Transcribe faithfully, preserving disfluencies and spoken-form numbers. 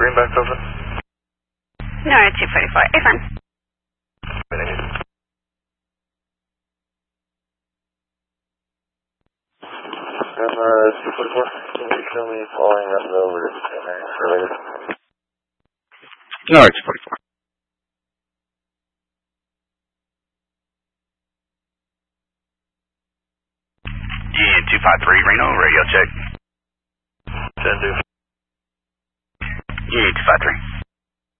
Greenback's open? No, two forty-four. Affirm. Um, uh, two forty-four, can you show me following up over to Saint Mary's for later? No, two forty-four. Union two five three, Reno, radio check. Send to. Union two five three.